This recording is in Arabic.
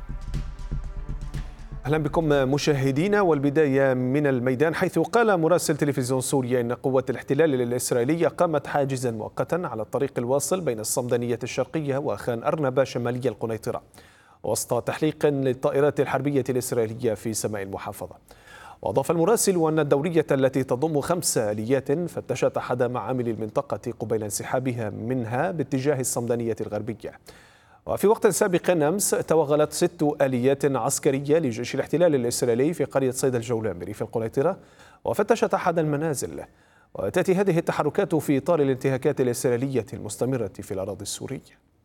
أهلا بكم مشاهدينا، والبداية من الميدان، حيث قال مراسل تلفزيون سوريا إن قوات الاحتلال الإسرائيلية قامت حاجزا مؤقتا على الطريق الواصل بين الصمدانية الشرقية وخان أرنبة شمالي القنيطرة وسط تحليق للطائرات الحربية الإسرائيلية في سماء المحافظة. وأضاف المراسل أن الدورية التي تضم 5 آليات فتشت أحد معامل المنطقة قبيل انسحابها منها باتجاه الصمدانية الغربية. وفي وقت سابق أمس توغلت 6 آليات عسكرية لجيش الاحتلال الإسرائيلي في قرية صيد الجولان في القنيطرة وفتشت أحد المنازل. وتأتي هذه التحركات في إطار الانتهاكات الإسرائيلية المستمرة في الأراضي السورية.